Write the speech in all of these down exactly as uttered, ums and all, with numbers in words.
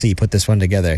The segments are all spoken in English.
you put this one together.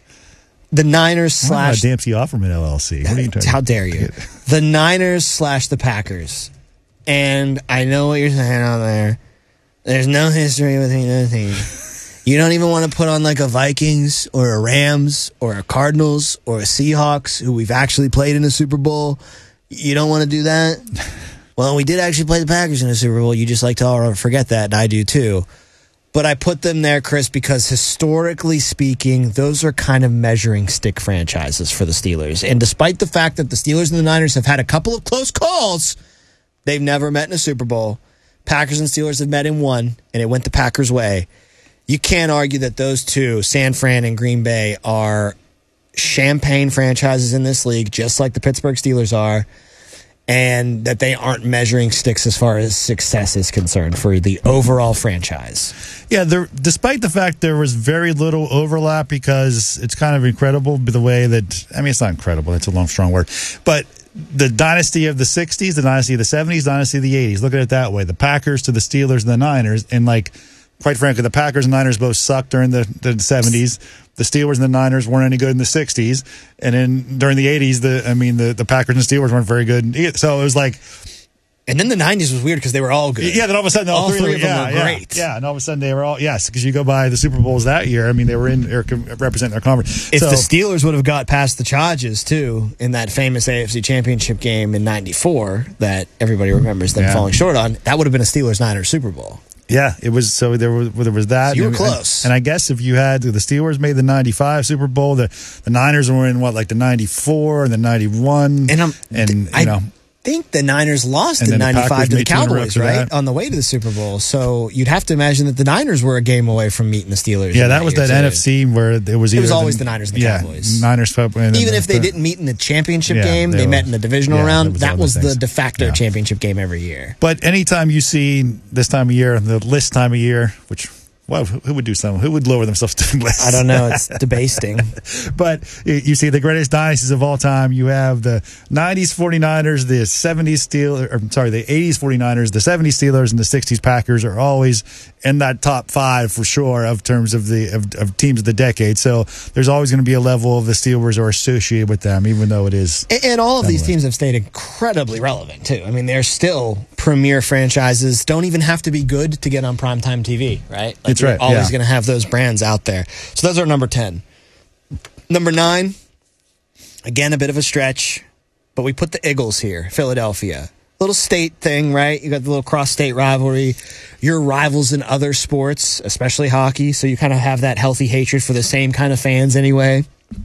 The Niners slash Dempsey Offerman L L C. What are you trying How to dare you? The Niners slash the Packers. And I know what you're saying out there. There's no history between those teams. You don't even want to put on like a Vikings or a Rams or a Cardinals or a Seahawks who we've actually played in a Super Bowl. You don't want to do that? Well, we did actually play the Packers in a Super Bowl. You just like to forget that, and I do too. But I put them there, Chris, because historically speaking, those are kind of measuring stick franchises for the Steelers. And despite the fact that the Steelers and the Niners have had a couple of close calls, they've never met in a Super Bowl. Packers and Steelers have met in one, and it went the Packers' way. You can't argue that those two, San Fran and Green Bay, are champagne franchises in this league, just like the Pittsburgh Steelers are, and that they aren't measuring sticks as far as success is concerned for the overall franchise. Yeah, there, despite the fact there was very little overlap, because it's kind of incredible the way that, I mean, it's not incredible, that's a long, strong word, but the dynasty of the sixties, the dynasty of the seventies, dynasty of the eighties, look at it that way. The Packers to the Steelers and the Niners, and like, quite frankly, the Packers and Niners both sucked during the, the seventies. The Steelers and the Niners weren't any good in the sixties. And then during the eighties, the I mean, the, the Packers and Steelers weren't very good either. So it was like... And then the nineties was weird because they were all good. Yeah, then all of a sudden all, all three, three of them yeah, were yeah, great. Yeah, and all of a sudden they were all... Yes, because you go by the Super Bowls that year, I mean, they were in or representing their conference. If so, the Steelers would have got past the Chargers, too, in that famous A F C Championship game in ninety-four that everybody remembers them yeah. falling short on, that would have been a Steelers-Niners Super Bowl. Yeah, it was. So there was there was that. So you were and, close. And, and I guess if you had the Steelers made the ninety-five Super Bowl, the the Niners were in what, like the ninety-four and the ninety-one, and I'm and you I know. think the Niners lost And in then the ninety-five Packers to the made two in a row Cowboys, after right? that. On the way to the Super Bowl. So you'd have to imagine that the Niners were a game away from meeting the Steelers. Yeah, in that was year, that too. N F C where it was either It was always the Niners and the yeah, Cowboys. Niners, and then Even the, if they the, didn't meet in the championship Yeah, game, they they were- met in the divisional yeah, round. that was That all was those the things. de facto Yeah. championship game every year. But anytime you see this time of year, the list time of year, which well, who would do something? Who would lower themselves to the list? I don't know. It's debasting. But you see the greatest dynasties of all time. You have the nineties forty-niners, the seventies Steelers, or I'm sorry, the eighties forty-niners, the seventies Steelers, and the sixties Packers are always in that top five for sure of terms of the of, of teams of the decade. So there's always going to be a level of the Steelers are associated with them, even though it is. And, and all of these teams have stayed incredibly relevant too. I mean, they're still premier franchises. Don't even have to be good to get on primetime T V, right? Like That's right. You're always yeah. going to have those brands out there. So those are number ten. Number nine, again, a bit of a stretch, but we put the Eagles here, Philadelphia. Little state thing, right? You got the little cross-state rivalry. Your rivals in other sports, especially hockey, so you kind of have that healthy hatred for the same kind of fans anyway.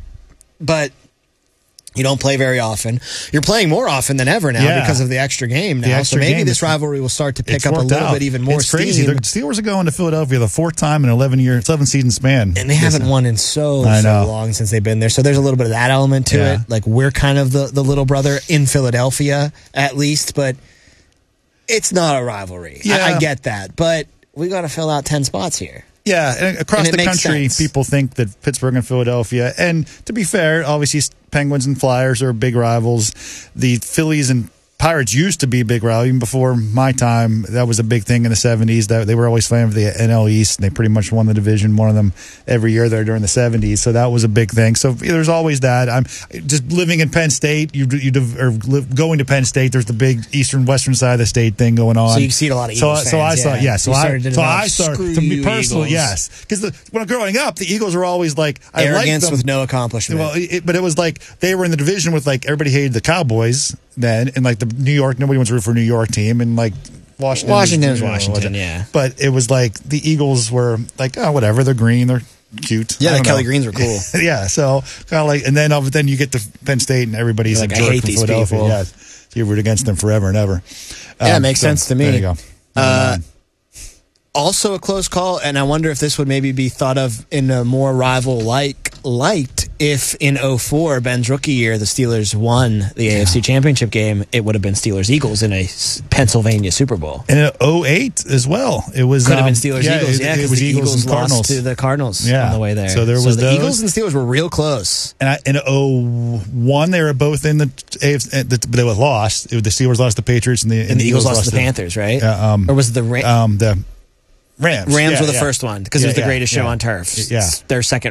But you don't play very often. You're playing more often than ever now Yeah. because of the extra game now. The extra so maybe game this is- rivalry will start to pick It's up a worked little out. bit even more It's crazy. steam. The Steelers are going to Philadelphia the fourth time in an eleven year, eleven season span, And they haven't won in so, I so know. long since they've been there. So there's a little bit of that element to Yeah. it. Like we're kind of the, the little brother in Philadelphia, at least, but it's not a rivalry. I, Yeah. I get that. But we got to fill out ten spots here. Yeah, and across And it the makes country, sense. people think that Pittsburgh and Philadelphia, and to be fair, obviously Penguins and Flyers are big rivals. The Phillies and Pirates used to be big rivals. Even before my time, that was a big thing in the seventies. That they were always fighting for the N L East, and they pretty much won the division, one of them every year there during the seventies. So that was a big thing. So there's always that. I'm just living in Penn State. You you or live, going to Penn State. There's the big eastern western side of the state thing going on. So you see a lot of so, Eagles so I fans, saw, yeah. yeah. So You I, started to so develop, I started "Screw to be you, personally, Eagles." yes, because when growing up, the Eagles were always like I liked Arrogance them. with no accomplishment. Well, it, but it was like they were in the division with like everybody hated the Cowboys then, and like the New York, nobody wants to root for a New York team, and like Washington, Washington was, is you know, Washington, whatever. yeah. But it was like the Eagles were like, oh, whatever, they're green, they're cute. Yeah, I the don't Kelly know. Greens were cool. Yeah, so kind of like, and then uh, then you get to Penn State, and everybody's You're a like, I jerk hate from these Philadelphia. people. Yeah, so you root against them forever and ever. Yeah, it Um, makes so, sense to me. There you go. Uh, Um, Also a close call, and I wonder if this would maybe be thought of in a more rival-like light if in oh four, Ben's rookie year, the Steelers won the A F C Championship game. It would have been Steelers-Eagles in a s- Pennsylvania Super Bowl. and in oh eight as well. It was Could have um, been Steelers-Eagles, yeah, it, because it was the Eagles, Eagles, and Cardinals. lost to the Cardinals Yeah. on the way there. So there was the those. Eagles and Steelers were real close. And I, in oh one, they were both in the A F C, but they were lost. It was, the Steelers lost the Patriots, and the, And the Eagles lost to the Panthers, right? Uh, um, or was it the Ra- um, the Rams. Rams Yeah, were the yeah. first one because Yeah, it was the yeah, greatest show yeah. on turf. Yeah. It's their second